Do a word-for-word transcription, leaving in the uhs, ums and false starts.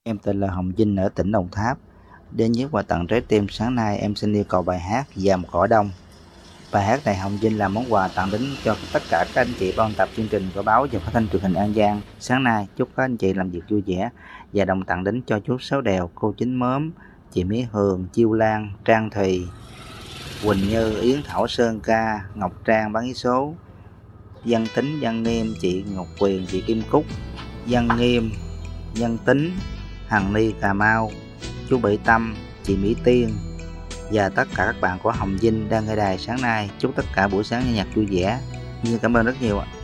Em tên là Hồng Vinh ở tỉnh Đồng Tháp. Đến với quà tặng trái tim sáng nay em xin yêu cầu bài hát Dàm Cỏ Đông. Bài hát này Hồng Vinh là món quà tặng đến cho tất cả các anh chị ban tập chương trình của báo và phát thanh truyền hình An Giang. Sáng nay chúc các anh chị làm việc vui vẻ và đồng tặng đến cho chú Sáu Đèo, cô Chín Mớm, chị Mỹ Hường, Chiêu Lan, Trang Thùy, Quỳnh Như, Yến Thảo, Sơn Ca, Ngọc Trang bán vé số, Văn Tính, Văn Nghiêm, chị Ngọc Quyền, chị Kim Cúc, Văn Nghiêm, Văn Tính, Hằng Ni Cà Mau, chú Bị Tâm, chị Mỹ Tiên và tất cả các bạn của Hồng Vinh đang nghe đài sáng nay. Chúc tất cả buổi sáng nghe nhạc vui vẻ. Xin cảm ơn rất nhiều ạ.